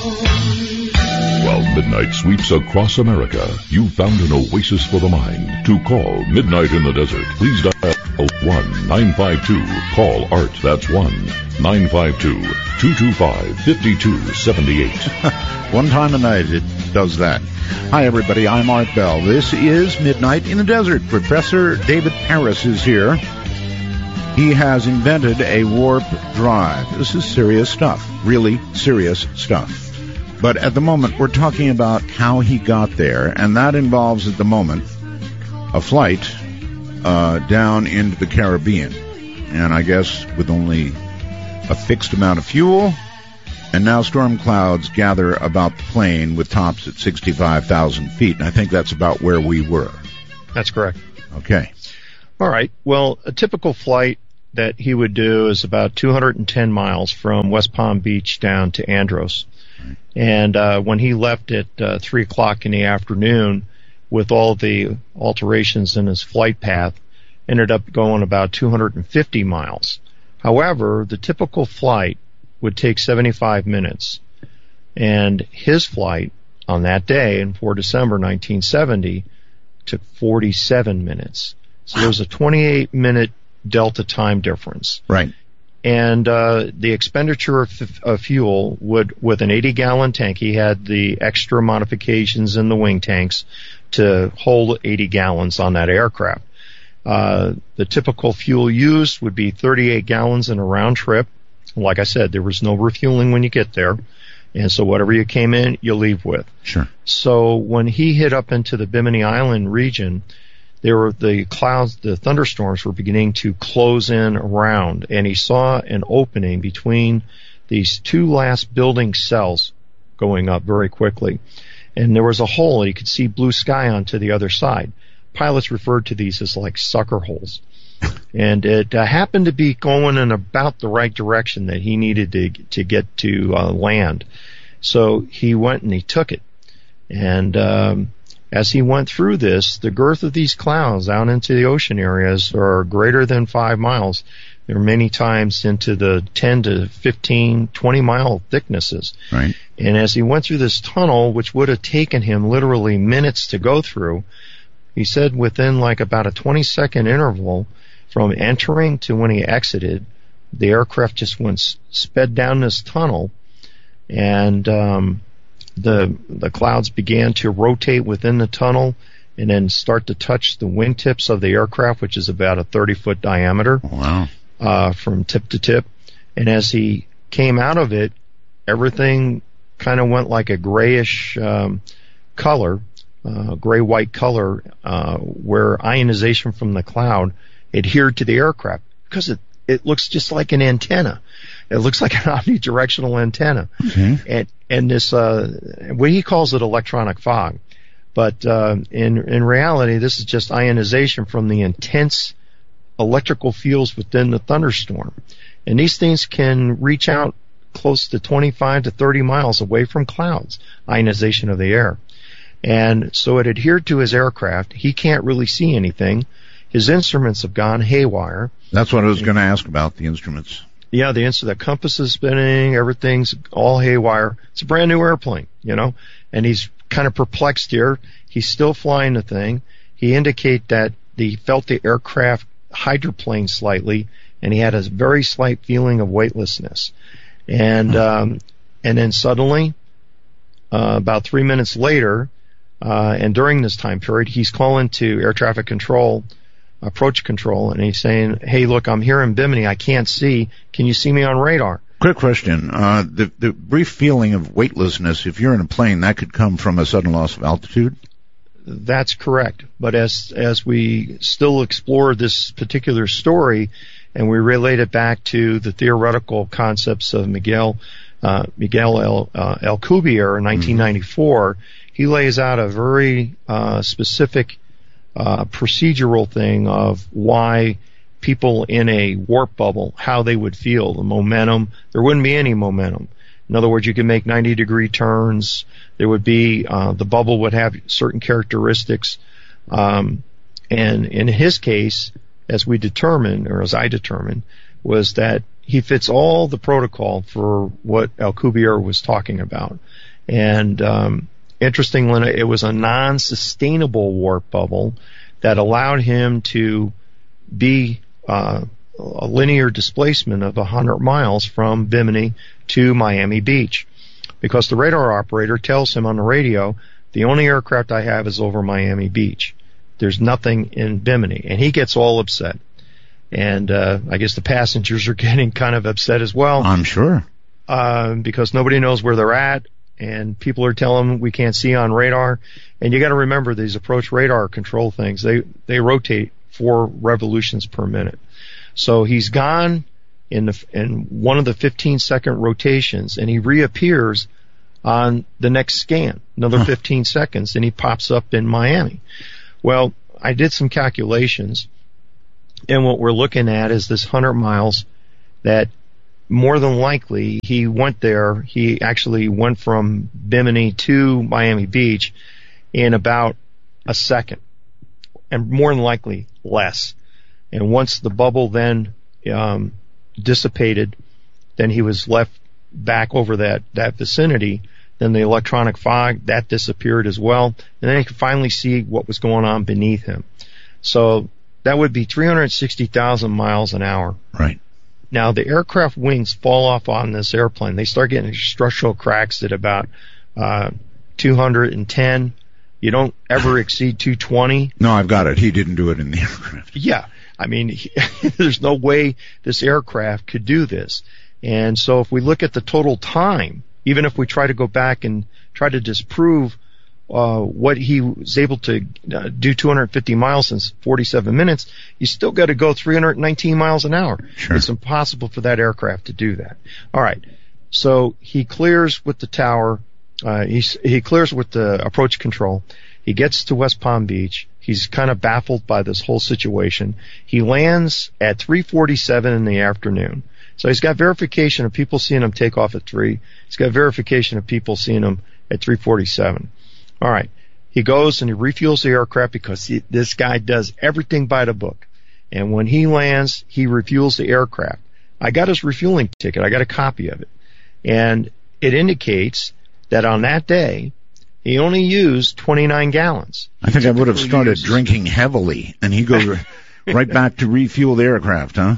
While midnight sweeps across America, you found an oasis for the mind. To call Midnight in the Desert, please dial 1-952. Call Art. That's 1-952-225-5278. One time a night it does that. Hi, everybody. I'm Art Bell. This is Midnight in the Desert. Professor David Harris is here. He has invented a warp drive. This is serious stuff. Really serious stuff. But at the moment, we're talking about how he got there, and that involves, at the moment, a flight down into the Caribbean. And I guess with only a fixed amount of fuel, and now storm clouds gather about the plane with tops at 65,000 feet. And I think that's about where we were. That's correct. Okay. All right. Well, a typical flight that he would do is about 210 miles from West Palm Beach down to Andros. And when he left at 3 o'clock in the afternoon, with all the alterations in his flight path, ended up going about 250 miles. However, the typical flight would take 75 minutes. And his flight on that day, in 4 December 1970, took 47 minutes. So there was a 28-minute delta time difference. Right. And the expenditure of fuel would, with an 80-gallon tank, he had the extra modifications in the wing tanks to hold 80 gallons on that aircraft. The typical fuel used would be 38 gallons in a round trip. Like I said, there was no refueling when you get there. And so whatever you came in, you leave with. Sure. So when he hit up into the Bimini Island region, there were the clouds, the thunderstorms were beginning to close in around, and he saw an opening between these two last building cells going up very quickly. And there was a hole, and he could see blue sky onto the other side. Pilots referred to these as like sucker holes. And it happened to be going in about the right direction that he needed to get to land. So he went and he took it. And as he went through this, the girth of these clouds out into the ocean areas are greater than 5 miles. They're many times into the 10 to 15, 20-mile thicknesses. Right. And as he went through this tunnel, which would have taken him literally minutes to go through, he said within like about a 20-second interval from entering to when he exited, the aircraft just went sped down this tunnel, and the clouds began to rotate within the tunnel and then start to touch the wingtips of the aircraft, which is about a 30-foot diameter. Wow. From tip to tip. And as he came out of it, everything kind of went like a grayish color, gray-white color, where ionization from the cloud adhered to the aircraft, because it looks just like an antenna. It looks like an omnidirectional antenna. Okay. And this, what he calls it electronic fog. But in reality, this is just ionization from the intense electrical fields within the thunderstorm. And these things can reach out close to 25 to 30 miles away from clouds, ionization of the air. And so it adhered to his aircraft. He can't really see anything. His instruments have gone haywire. That's what I was going to ask about, the instruments. Yeah, the compass is spinning, everything's all haywire. It's a brand new airplane, and he's kind of perplexed here. He's still flying the thing. He indicated that he felt the aircraft hydroplane slightly, and he had a very slight feeling of weightlessness. And then suddenly, about 3 minutes later, and during this time period, he's calling to air traffic control, approach control, and he's saying, "Hey, look, I'm here in Bimini. I can't see. Can you see me on radar?" Quick question. The brief feeling of weightlessness, if you're in a plane, that could come from a sudden loss of altitude? That's correct. But as we still explore this particular story, and we relate it back to the theoretical concepts of Miguel Alcubierre in 1994, he lays out a very specific procedural thing of why people in a warp bubble, how they would feel, the momentum. There wouldn't be any momentum. In other words, you could make 90-degree turns. There would be, the bubble would have certain characteristics. And in his case, as we determined, or as I determined, was that he fits all the protocol for what Alcubierre was talking about. And interestingly, it was a non-sustainable warp bubble that allowed him to be a linear displacement of 100 miles from Bimini to Miami Beach, because the radar operator tells him on the radio, the only aircraft I have is over Miami Beach. There's nothing in Bimini. And he gets all upset. And I guess the passengers are getting kind of upset as well. I'm sure. Because nobody knows where they're at, and people are telling them we can't see on radar. And you got to remember, these approach radar control things, they rotate 4 revolutions per minute. So he's gone in one of the 15-second rotations, and he reappears on the next scan, another 15 seconds, and he pops up in Miami. Well, I did some calculations, and what we're looking at is this 100 miles that more than likely he went there. He actually went from Bimini to Miami Beach in about a second, and more than likely less. And once the bubble then dissipated, then he was left back over that vicinity. Then the electronic fog, that disappeared as well. And then he could finally see what was going on beneath him. So that would be 360,000 miles an hour. Right. Now, the aircraft wings fall off on this airplane. They start getting structural cracks at about 210. You don't ever exceed 220. No, I've got it. He didn't do it in the aircraft. Yeah. I mean, there's no way this aircraft could do this. And so if we look at the total time, even if we try to go back and try to disprove what he was able to do 250 miles in 47 minutes, you still got to go 319 miles an hour. Sure. It's impossible for that aircraft to do that. All right. So he clears with the tower. He clears with the approach control. He gets to West Palm Beach. He's kind of baffled by this whole situation. He lands at 3:47 in the afternoon. So he's got verification of people seeing him take off at 3. He's got verification of people seeing him at 3:47. All right. He goes and he refuels the aircraft because this guy does everything by the book. And when he lands, he refuels the aircraft. I got his refueling ticket. I got a copy of it. And it indicates that on that day, he only used 29 gallons. I think I would have started drinking heavily, and he goes right back to refuel the aircraft, huh?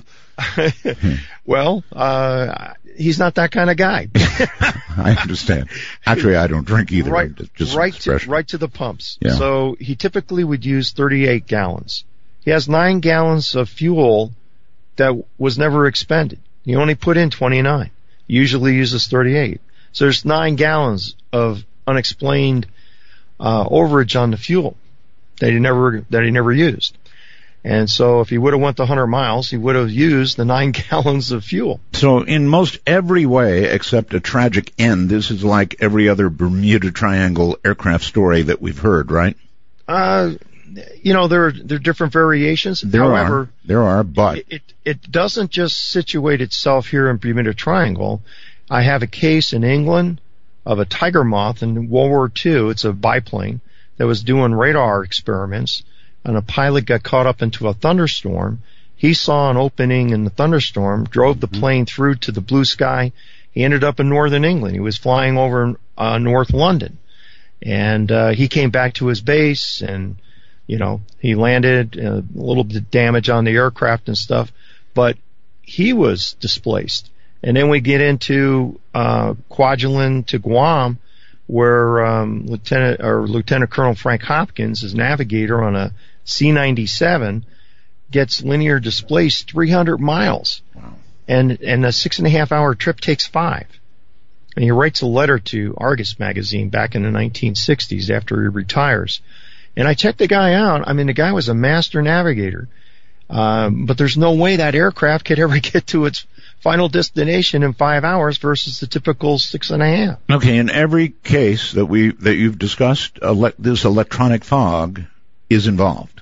Well, he's not that kind of guy. I understand. Actually, I don't drink either. Right to the pumps. Yeah. So he typically would use 38 gallons. He has 9 gallons of fuel that was never expended. He only put in 29. He usually uses 38. So there's 9 gallons of unexplained overage on the fuel that he never used. And so if he would have went the 100 miles, he would have used the 9 gallons of fuel. So in most every way except a tragic end, this is like every other Bermuda Triangle aircraft story that we've heard, right? There are different variations. There are, but it doesn't just situate itself here in Bermuda Triangle. I have a case in England of a Tiger Moth in World War II. It's a biplane that was doing radar experiments, and a pilot got caught up into a thunderstorm. He saw an opening in the thunderstorm, drove the plane through to the blue sky. He ended up in northern England. He was flying over North London. And he came back to his base, and, he landed, a little bit of damage on the aircraft and stuff, but he was displaced. And then we get into Kwajalein to Guam, where Lieutenant Colonel Frank Hopkins, his navigator on a C-97, gets linear displaced 300 miles. Wow. And a 6.5-hour trip takes 5. And he writes a letter to Argus magazine back in the 1960s after he retires. And I checked the guy out. I mean, the guy was a master navigator. But there's no way that aircraft could ever get to its final destination in 5 hours versus the typical 6.5. Okay, in every case that you've discussed, this electronic fog is involved.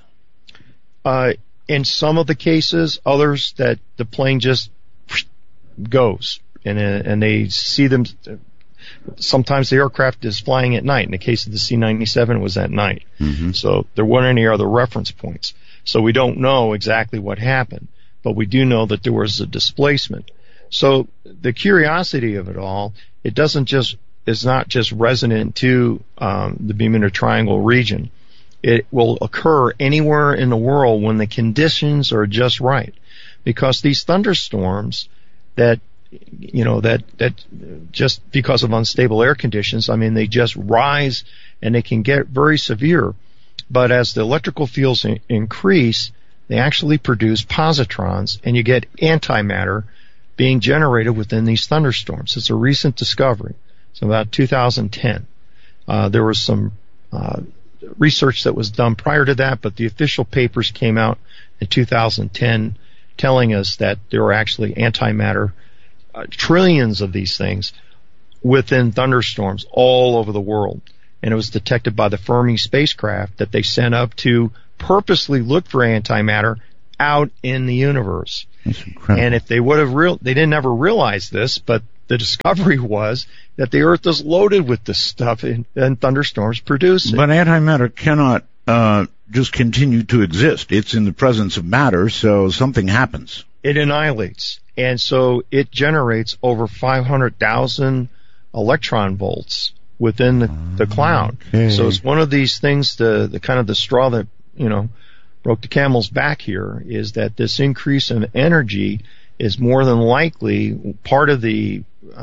In some of the cases, others that the plane just goes, and they see them. Sometimes the aircraft is flying at night. In the case of the C-97, it was at night. Mm-hmm. So there weren't any other reference points. So we don't know exactly what happened, but we do know that there was a displacement. So the curiosity of it all, it doesn't just is not just resonant to the Bermuda Triangle region. It will occur anywhere in the world when the conditions are just right, because these thunderstorms that just because of unstable air conditions, I mean, they just rise and they can get very severe. But as the electrical fields increase, they actually produce positrons, and you get antimatter being generated within these thunderstorms. It's a recent discovery. So about 2010. There was some research that was done prior to that, but the official papers came out in 2010 telling us that there were actually antimatter, trillions of these things within thunderstorms all over the world. And it was detected by the Fermi spacecraft that they sent up to purposely look for antimatter out in the universe. That's incredible. And if they would have they didn't ever realize this, but the discovery was that the Earth is loaded with this stuff, and thunderstorms produce it. But antimatter cannot just continue to exist. It's in the presence of matter, so something happens. It annihilates. And so it generates over 500,000 electron volts within the cloud. Okay. So it's one of these things, the kind of the straw that, broke the camel's back here, is that this increase in energy is more than likely part of the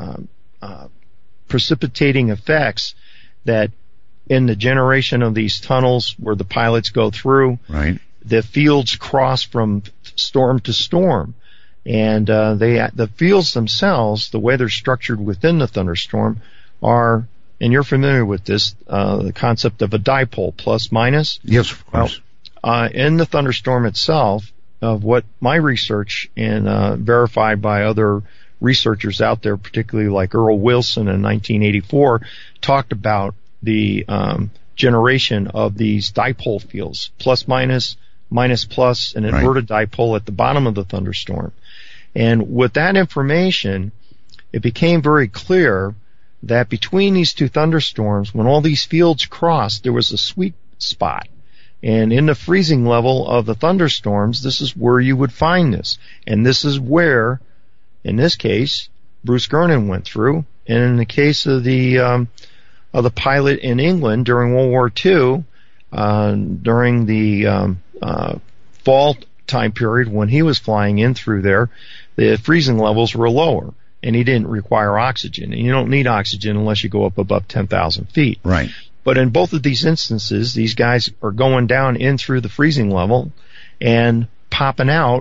precipitating effects that in the generation of these tunnels where the pilots go through, right, the fields cross from storm to storm. And the fields themselves, the way they're structured within the thunderstorm, are, and you're familiar with this, the concept of a dipole, plus minus. Yes, of course. Well, in the thunderstorm itself, of what my research and verified by other researchers out there, particularly like Earl Wilson in 1984, talked about the generation of these dipole fields, plus minus, minus plus, an inverted dipole at the bottom of the thunderstorm. And with that information, it became very clear that between these two thunderstorms, when all these fields crossed, there was a sweet spot. And in the freezing level of the thunderstorms, this is where you would find this. And this is where, in this case, Bruce Gernon went through. And in the case of the pilot in England during World War II, during the fall time period when he was flying in through there, the freezing levels were lower, and he didn't require oxygen. And you don't need oxygen unless you go up above 10,000 feet. Right. But in both of these instances, these guys are going down in through the freezing level and popping out,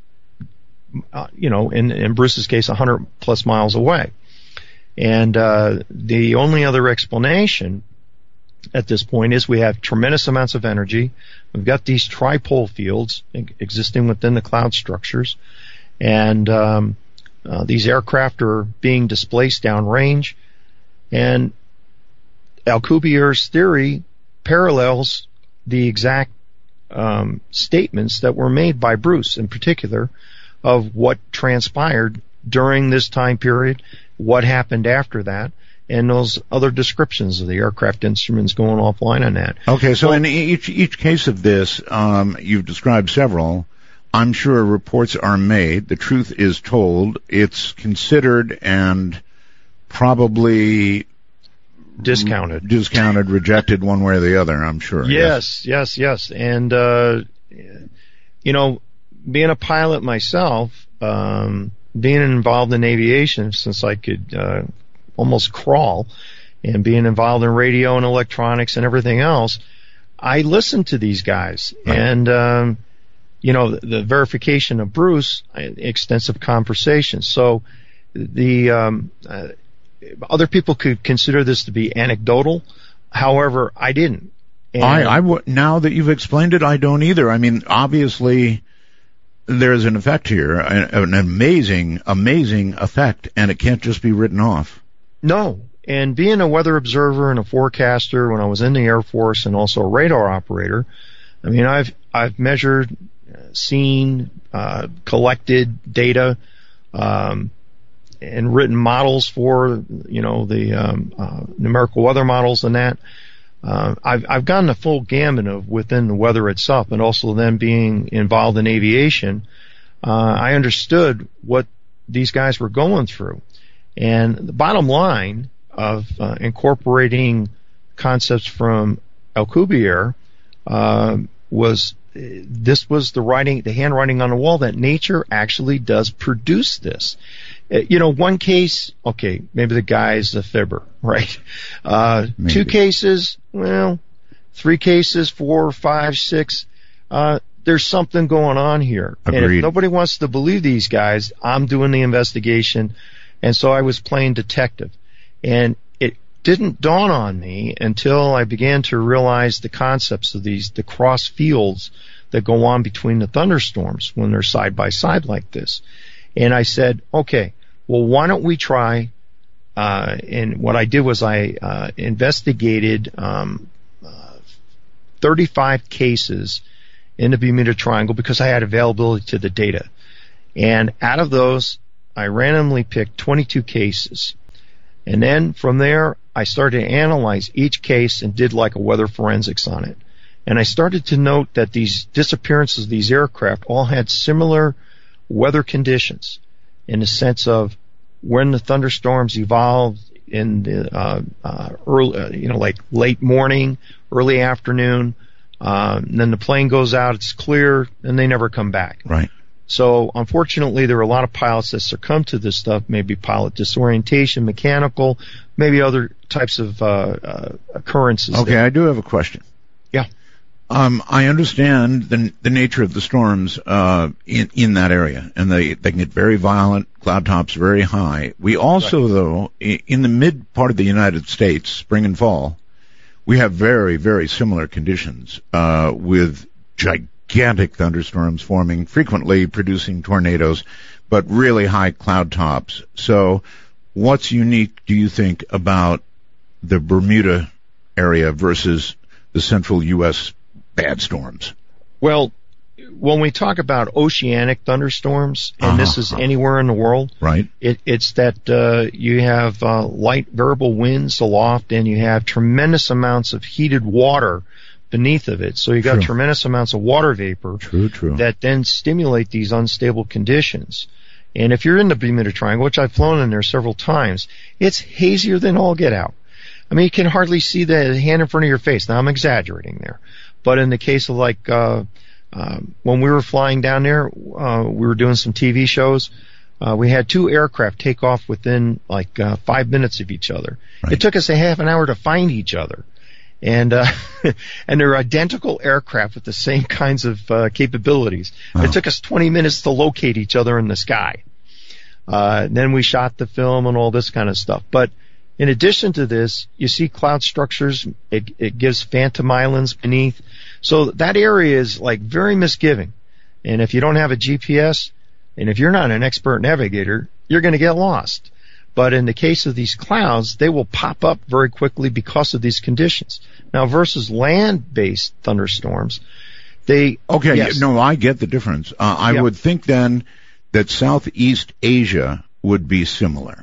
in Bruce's case, 100 plus miles away. And the only other explanation at this point is we have tremendous amounts of energy. We've got these tripole fields existing within the cloud structures, and these aircraft are being displaced downrange. And Alcubierre's theory parallels the exact statements that were made by Bruce in particular of what transpired during this time period, what happened after that, and those other descriptions of the aircraft instruments going offline on that. Okay, so in each case of this, you've described several. I'm sure reports are made. The truth is told. It's considered and probably discounted, rejected one way or the other, I'm sure. Yes. And, being a pilot myself, being involved in aviation since I could almost crawl, and being involved in radio and electronics and everything else, I listened to these guys. Right. And, the verification of Bruce, extensive conversations. So the other people could consider this to be anecdotal. However, I didn't. And now that you've explained it, I don't either. I mean, obviously, there's an effect here, an amazing effect, and it can't just be written off. No. And being a weather observer and a forecaster when I was in the Air Force, and also a radar operator, I mean, I've measured, seen, collected data, and written models for, the numerical weather models and that. I've gotten the full gamut of within the weather itself, and also then being involved in aviation, I understood what these guys were going through. And the bottom line of incorporating concepts from Alcubierre was the handwriting on the wall that nature actually does produce this. One case, okay, maybe the guy's a fibber, right? Two cases, well, 3 cases, 4, 5, 6. There's something going on here. Agreed. And if nobody wants to believe these guys, I'm doing the investigation. And so I was playing detective. And it didn't dawn on me until I began to realize the concepts of the cross fields that go on between the thunderstorms when they're side by side like this. And I said, okay, well, why don't we try, and what I did was I investigated 35 cases in the Bermuda Triangle because I had availability to the data. And out of those, I randomly picked 22 cases. And then from there, I started to analyze each case and did like a weather forensics on it. And I started to note that these disappearances of these aircraft all had similar weather conditions in the sense of when the thunderstorms evolved in the early, like late morning, early afternoon. And then the plane goes out, it's clear, and they never come back. Right. So unfortunately, there are a lot of pilots that succumb to this stuff, maybe pilot disorientation, mechanical, maybe other types of occurrences. Okay, I do have a question. Yeah. I understand the nature of the storms in that area, and they can get very violent, cloud tops very high. We also, right, though, in the mid part of the United States, spring and fall, we have very, very similar conditions with gigantic thunderstorms forming, frequently producing tornadoes, but really high cloud tops. So what's unique, do you think, about the Bermuda area versus the central U.S. bad storms? Well, when we talk about oceanic thunderstorms, and this is anywhere in the world, right? It's that you have light variable winds aloft, and you have tremendous amounts of heated water beneath of it. So you got tremendous amounts of water vapor that then stimulate these unstable conditions. And if you're in the Bermuda Triangle, which I've flown in there several times, it's hazier than all get out. I mean, you can hardly see the hand in front of your face. Now, I'm exaggerating there. But in the case of like when we were flying down there, we were doing some TV shows. We had 2 aircraft take off within like 5 minutes of each other. Right. It took us a half an hour to find each other. And they're identical aircraft with the same kinds of capabilities. Oh. It took us 20 minutes to locate each other in the sky. Then we shot the film and all this kind of stuff. But in addition to this, you see cloud structures. It gives phantom islands beneath. So that area is like very misgiving. And if you don't have a GPS, and if you're not an expert navigator, you're going to get lost. But in the case of these clouds, they will pop up very quickly because of these conditions. Now, versus land-based thunderstorms, they... Okay, yes. No, I get the difference. I would think then that Southeast Asia would be similar.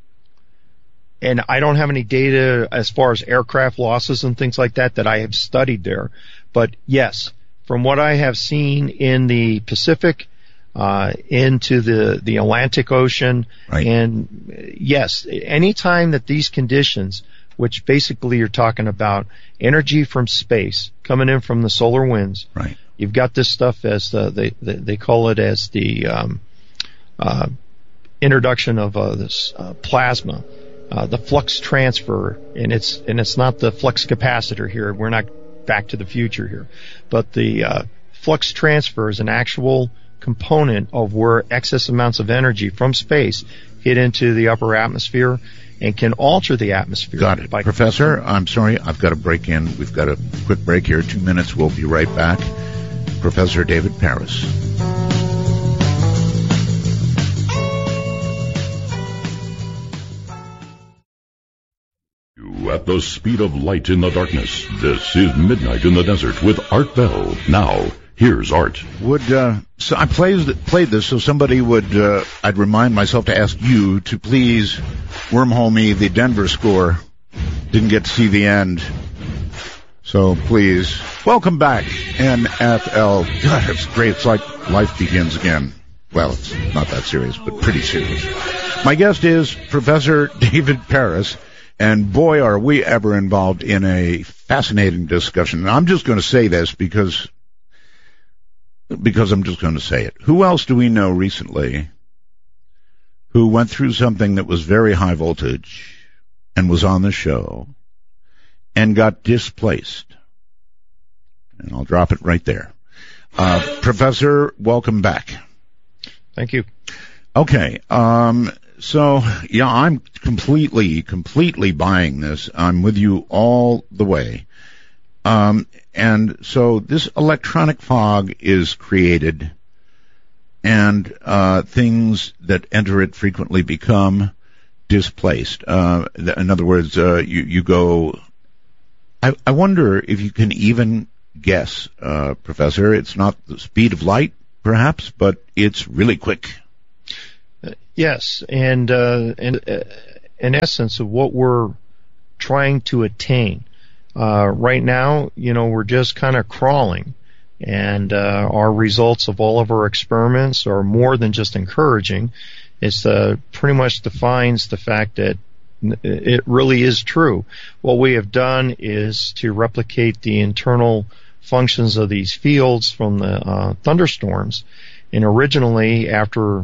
And I don't have any data as far as aircraft losses and things like that I have studied there. But yes, from what I have seen in the Pacific, into the Atlantic Ocean, right, and yes, anytime that these conditions, which basically you're talking about energy from space coming in from the solar winds, right, you've got this stuff as they call it as the introduction of this plasma. The flux transfer, and it's not the flux capacitor here. We're not back to the future here, but the flux transfer is an actual component of where excess amounts of energy from space hit into the upper atmosphere and can alter the atmosphere. Got it. Professor, I'm sorry, I've got to break in. We've got a quick break here. 2 minutes. We'll be right back. Professor David Paris. At the speed of light in the darkness, this is Midnight in the Desert with Art Bell. Now, here's Art. So I played this so somebody would, I'd remind myself to ask you to please wormhole me the Denver score. Didn't get to see the end. So please, welcome back, NFL. God, it's great. It's like life begins again. Well, it's not that serious, but pretty serious. My guest is Professor David Paris, and boy, are we ever involved in a fascinating discussion. And I'm just going to say this because I'm just going to say it. Who else do we know recently who went through something that was very high voltage and was on the show and got displaced? And I'll drop it right there. Professor, welcome back. Thank you. Okay. So, yeah, I'm completely buying this. I'm with you all the way. And so this electronic fog is created, and things that enter it frequently become displaced. In other words, you go... I wonder if you can even guess, Professor. It's not the speed of light, perhaps, but it's really quick. Yes, and in essence of what we're trying to attain. Right now, we're just kind of crawling, and our results of all of our experiments are more than just encouraging. It's pretty much defines the fact that it really is true. What we have done is to replicate the internal functions of these fields from the thunderstorms. And originally, after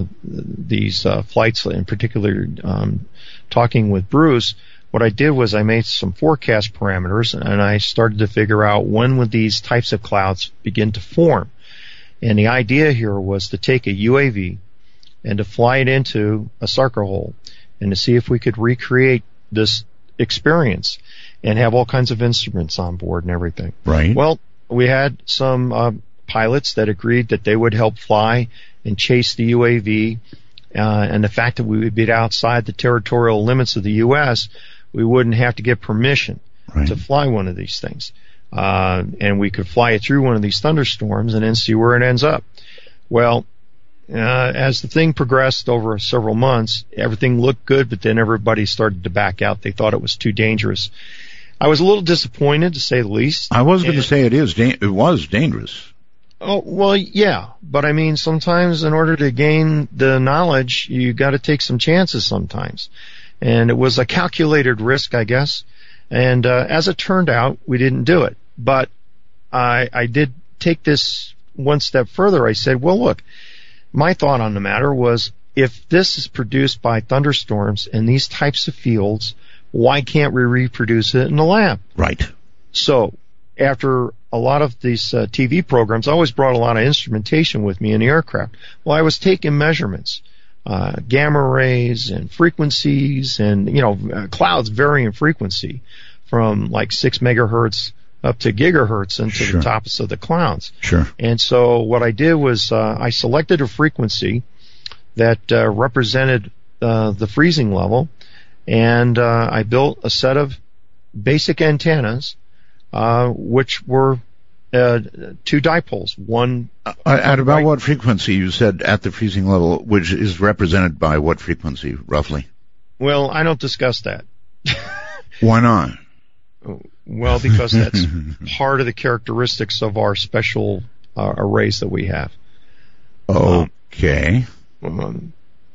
these flights, in particular, talking with Bruce, what I did was I made some forecast parameters, and I started to figure out when would these types of clouds begin to form. And the idea here was to take a UAV and to fly it into a sucker hole and to see if we could recreate this experience and have all kinds of instruments on board and everything. Right. Well, we had some pilots that agreed that they would help fly and chase the UAV, and the fact that we would be outside the territorial limits of the U.S., we wouldn't have to get permission to fly one of these things. And we could fly it through one of these thunderstorms and then see where it ends up. Well, as the thing progressed over several months, everything looked good, but then everybody started to back out. They thought it was too dangerous. I was a little disappointed, to say the least. I was going to say it was dangerous. Oh, well, yeah, but I mean, sometimes in order to gain the knowledge, you got to take some chances sometimes. And it was a calculated risk, I guess. And as it turned out, we didn't do it. But I did take this one step further. I said, well, look, my thought on the matter was, if this is produced by thunderstorms in these types of fields, why can't we reproduce it in the lab? Right. So, after a lot of these TV programs, I always brought a lot of instrumentation with me in the aircraft. Well, I was taking measurements, gamma rays and frequencies, and clouds vary in frequency from like 6 megahertz up to gigahertz into the tops of the clouds. Sure. And so what I did was I selected a frequency that represented the freezing level, and I built a set of basic antennas, which were 2 dipoles. One at about what frequency? You said at the freezing level, which is represented by what frequency, roughly? Well, I don't discuss that. Why not? Well, because that's part of the characteristics of our special arrays that we have. Okay. Okay.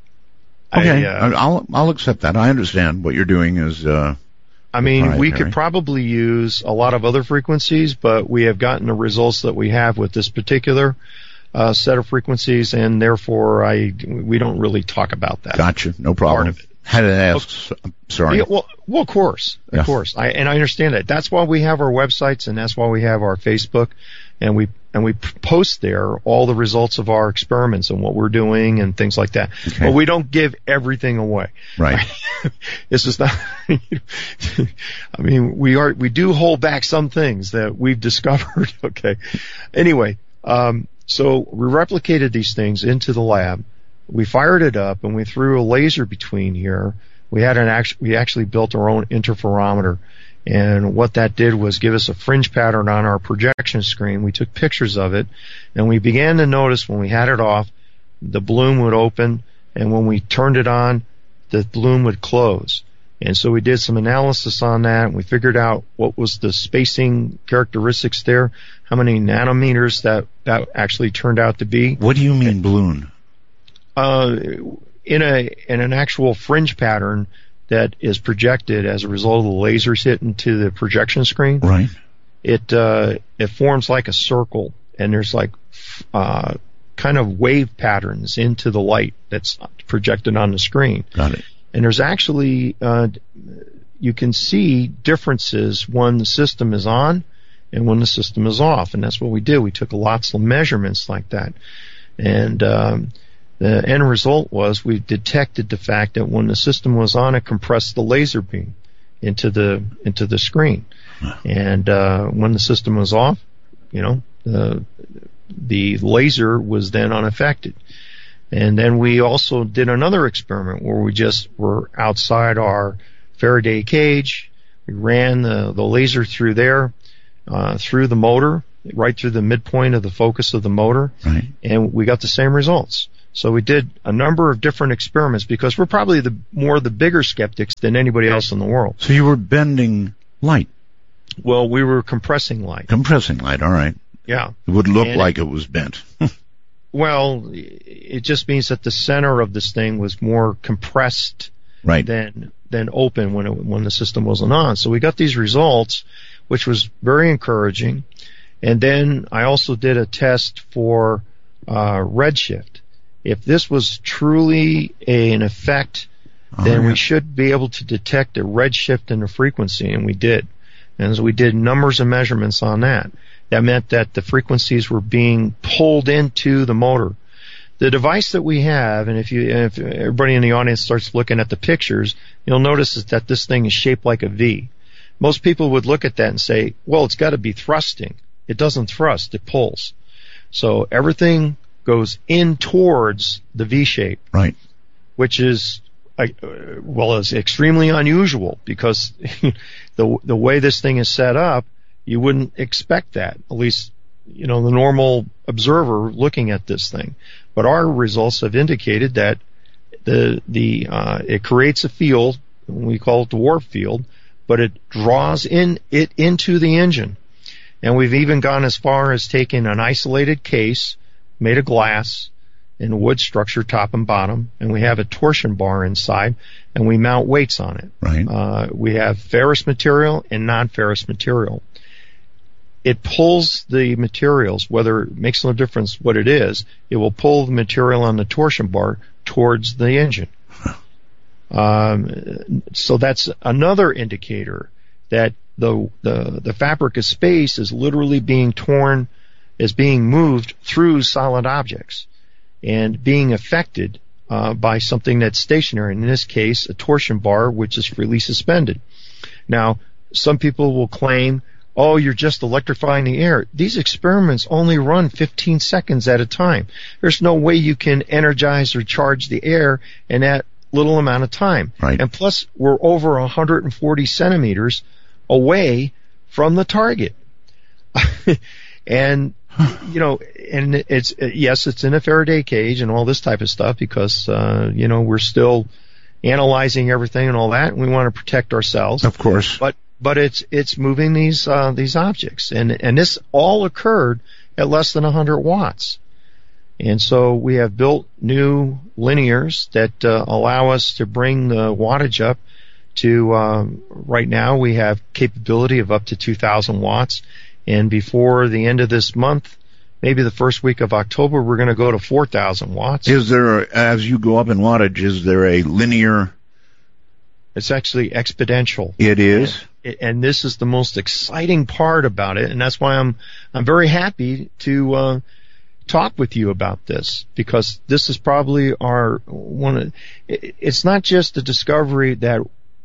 I'll accept that. I understand what you're doing is. I mean, we could probably use a lot of other frequencies, but we have gotten the results that we have with this particular set of frequencies, and therefore we don't really talk about that. Gotcha. No problem. Part of it. Had to ask. Sorry. Yeah, well, of course. Of course. I understand that. That's why we have our websites, and that's why we have our Facebook, and we post there all the results of our experiments and what we're doing and things like that. Okay. But we don't give everything away. Right. This is not. I mean, we do hold back some things that we've discovered. Okay. Anyway, so we replicated these things into the lab. We fired it up and we threw a laser between here. We actually built our own interferometer, and what that did was give us a fringe pattern on our projection screen. We took pictures of it, and we began to notice when we had it off, the bloom would open, and when we turned it on, the bloom would close. And so we did some analysis on that, and we figured out what was the spacing characteristics there, how many nanometers that actually turned out to be. What do you mean bloom? In an actual fringe pattern that is projected as a result of the lasers hitting to the projection screen. Right. It forms like a circle, and there's like kind of wave patterns into the light that's projected on the screen. Got it. And there's actually you can see differences when the system is on and when the system is off, and that's what we did. We took lots of measurements like that, and the end result was we detected the fact that when the system was on, it compressed the laser beam into the screen, and when the system was off, the laser was then unaffected. And then we also did another experiment where we just were outside our Faraday cage. We ran the laser through there, through the motor, right through the midpoint of the focus of the motor, right. And we got the same results. So we did a number of different experiments because we're probably the bigger skeptics than anybody else in the world. So you were bending light. Well, we were compressing light. Compressing light, all right. Yeah. It would look like it was bent. Well, it just means that the center of this thing was more compressed right. than open when the system wasn't on. So we got these results, which was very encouraging. And then I also did a test for redshift. If this was truly an effect, then we should be able to detect a redshift in the frequency, and we did. And so we did numbers of measurements on that. That meant that the frequencies were being pulled into the motor. The device that we have, and if everybody in the audience starts looking at the pictures, you'll notice is that this thing is shaped like a V. Most people would look at that and say, well, it's got to be thrusting. It doesn't thrust, it pulls. So everything goes in towards the V shape. Right. Which is, is extremely unusual because the way this thing is set up, you wouldn't expect that, at least, the normal observer looking at this thing. But our results have indicated that it creates a field, we call it the warp field, but it draws it into the engine. And we've even gone as far as taking an isolated case made of glass in a wood structure, top and bottom, and we have a torsion bar inside, and we mount weights on it. Right. We have ferrous material and non-ferrous material. It pulls the materials, whether it makes no difference what it is, it will pull the material on the torsion bar towards the engine. So that's another indicator that the fabric of space is literally being torn, is being moved through solid objects and being affected by something that's stationary. In this case, a torsion bar, which is freely suspended. Now, some people will claim, oh, you're just electrifying the air. These experiments only run 15 seconds at a time. There's no way you can energize or charge the air in that little amount of time. Right. And plus, we're over 140 centimeters away from the target. And, and it's in a Faraday cage and all this type of stuff because, we're still analyzing everything and all that, and we want to protect ourselves. Of course. But it's moving these objects, and this all occurred at less than 100 watts. And so we have built new linears that allow us to bring the wattage up to right now we have capability of up to 2,000 watts, and before the end of this month, maybe the first week of October, we're going to go to 4,000 watts. Is there, as you go up in wattage, is there a linear? It's actually exponential. It is. And this is the most exciting part about it, and that's why I'm very happy to talk with you about this, because this is probably it's not just a discovery that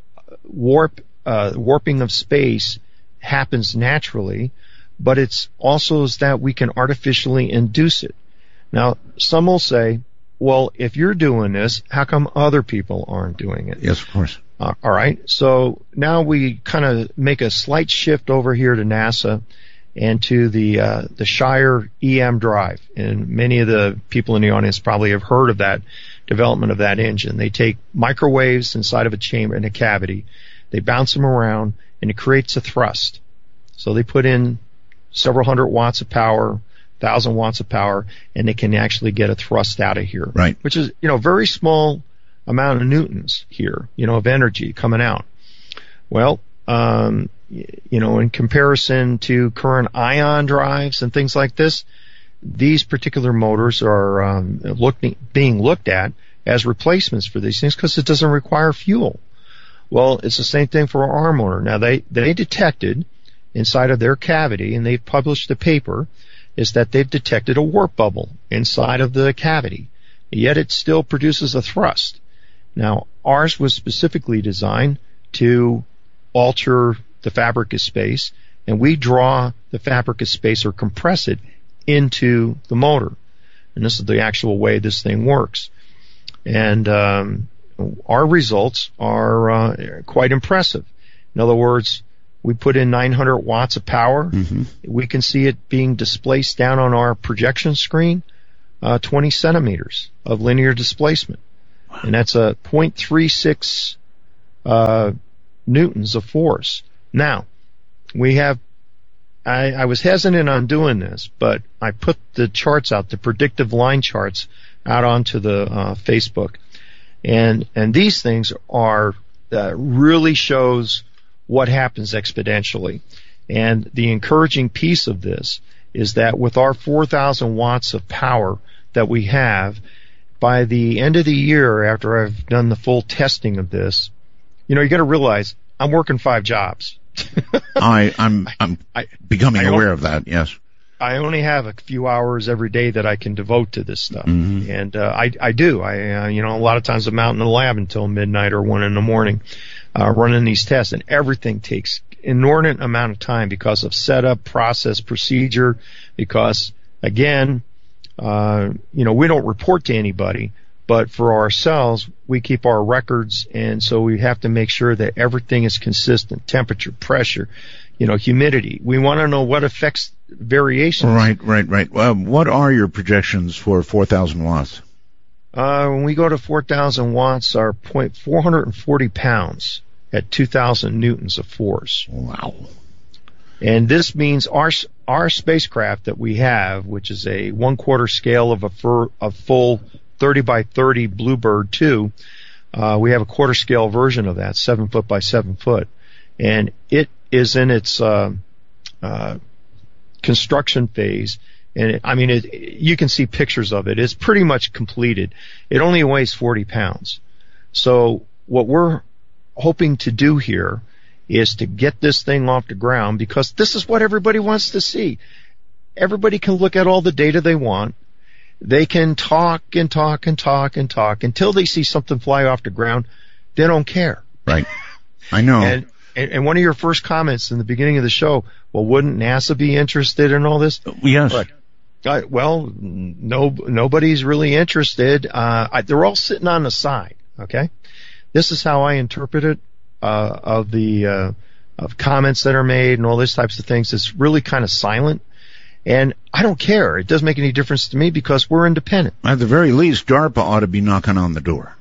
warping of space happens naturally, but it's also is that we can artificially induce it. Now, some will say, well, if you're doing this, how come other people aren't doing it? Yes, of course. All right. So now we kind of make a slight shift over here to NASA and to the Shire EM drive. And many of the people in the audience probably have heard of that development of that engine. They take microwaves inside of a chamber in a cavity, they bounce them around, and it creates a thrust. So they put in several hundred watts of power, 1,000 watts of power, and they can actually get a thrust out of here. Right. Which is, very small amount of newtons here, of energy coming out. Well, in comparison to current ion drives and things like this, these particular motors are being looked at as replacements for these things because it doesn't require fuel. Well, it's the same thing for our motor. Now, they detected inside of their cavity, and they've published a paper, is that they've detected a warp bubble inside of the cavity, yet it still produces a thrust. Now, ours was specifically designed to alter the fabric of space, and we draw the fabric of space or compress it into the motor. And this is the actual way this thing works. And our results are quite impressive. In other words, we put in 900 watts of power. Mm-hmm. We can see it being displaced down on our projection screen, 20 centimeters of linear displacement. Wow. And that's a 0.36 newtons of force. Now, we have, I was hesitant on doing this, but I put the charts out, the predictive line charts, out onto the Facebook. And these things are really shows what happens exponentially. And the encouraging piece of this is that with our 4,000 watts of power that we have, by the end of the year, after I've done the full testing of this, you got to realize I'm working 5 jobs. I'm becoming aware of that. Yes. I only have a few hours every day that I can devote to this stuff. Mm-hmm. And I do. A lot of times I'm out in the lab until midnight or 1 in the morning running these tests, and everything takes inordinate amount of time because of setup, process, procedure, because, again, we don't report to anybody, but for ourselves, we keep our records, and so we have to make sure that everything is consistent, temperature, pressure, humidity. We want to know what affects variations. Right. What are your projections for 4,000 watts? When we go to 4,000 watts, our 440 pounds at 2,000 newtons of force. Wow. And this means our spacecraft that we have, which is a 1/4 scale of a full 30 by 30 Bluebird 2, we have a 1/4 scale version of that, 7 foot by 7 foot. And it is in its construction phase, and you can see pictures of it. It's pretty much completed. It only weighs 40 pounds. So what we're hoping to do here is to get this thing off the ground, because this is what everybody wants to see. Everybody can look at all the data they want. They can talk and talk and talk and talk until they see something fly off the ground. They don't care. Right. I know. And one of your first comments in the beginning of the show, well, wouldn't NASA be interested in all this? Yes. Well, nobody's really interested. They're all sitting on the side. Okay. This is how I interpret it, of comments that are made and all these types of things. It's really kind of silent. And I don't care. It doesn't make any difference to me because we're independent. At the very least, DARPA ought to be knocking on the door.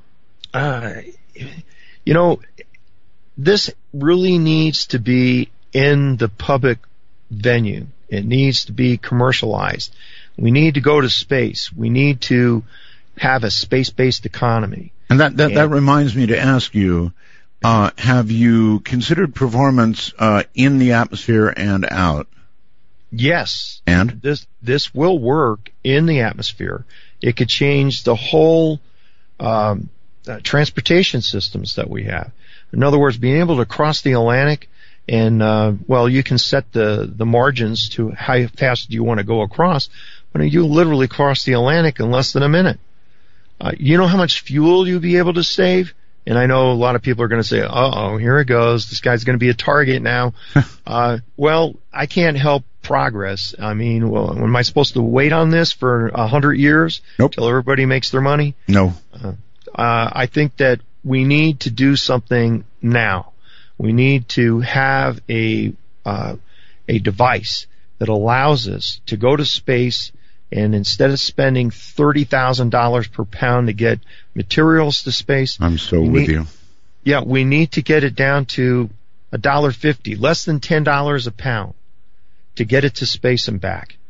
This really needs to be in the public venue. It needs to be commercialized. We need to go to space. We need to have a space-based economy. And that reminds me to ask you, have you considered performance in the atmosphere and out? Yes. And? This will work in the atmosphere. It could change the whole transportation systems that we have. In other words, being able to cross the Atlantic, and you can set the margins to how fast you want to go across, but you literally cross the Atlantic in less than a minute. You know how much fuel you'll be able to save? And I know a lot of people are going to say, uh-oh, here it goes. This guy's going to be a target now. Well, I can't help progress. Am I supposed to wait on this for 100 years? Nope. Till everybody makes their money? No. I think that we need to do something now. We need to have a device that allows us to go to space, and instead of spending $30,000 per pound to get materials to space, I'm so with you. Yeah, we need to get it down to $1.50, less than $10 a pound, to get it to space and back.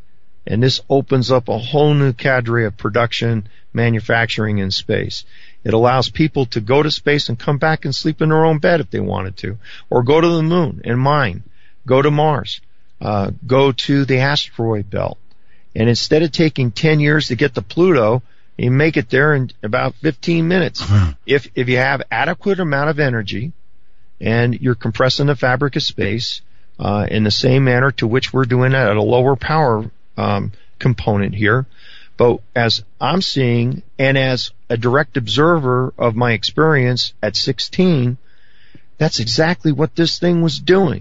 And this opens up a whole new cadre of production, manufacturing in space. It allows people to go to space and come back and sleep in their own bed if they wanted to, or go to the moon and mine, go to Mars, go to the asteroid belt. And instead of taking 10 years to get to Pluto, you make it there in about 15 minutes. If you have adequate amount of energy and you're compressing the fabric of space in the same manner to which we're doing it at a lower power component here. But as I'm seeing, and as a direct observer of my experience at 16, that's exactly what this thing was doing.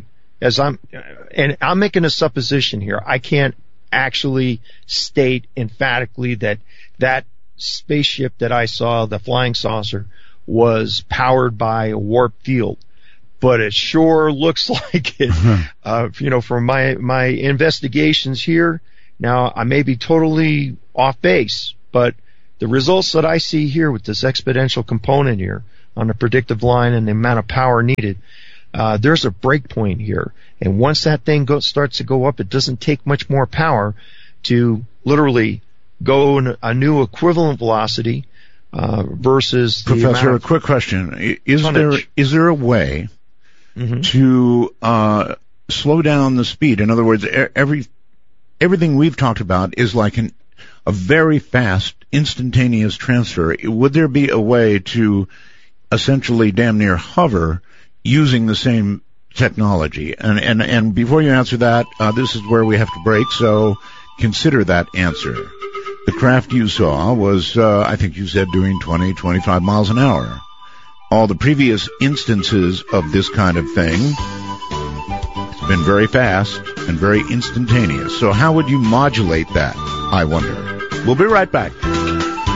And I'm making a supposition here. I can't actually state emphatically that spaceship that I saw, the flying saucer, was powered by a warp field. But it sure looks like it, from my investigations here. Now, I may be totally off base, but the results that I see here with this exponential component here on the predictive line and the amount of power needed, there's a break point here. And once that thing starts to go up, it doesn't take much more power to literally go in a new equivalent velocity versus the Professor, a quick question. Is there a way to slow down the speed? In other words, everything we've talked about is like a very fast, instantaneous transfer. Would there be a way to essentially damn near hover using the same technology? And before you answer that, this is where we have to break, so consider that answer. The craft you saw was, I think you said, doing 20, 25 miles an hour. All the previous instances of this kind of thing, it's been very fast and very instantaneous. So how would you modulate that, I wonder? We'll be right back.